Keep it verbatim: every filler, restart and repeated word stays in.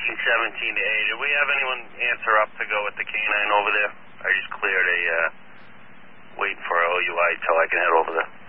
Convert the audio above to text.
eighteen seventeen to A. Did we have anyone answer up to go with the canine over there? I just cleared a, uh, waiting for a O U I till I can head over there.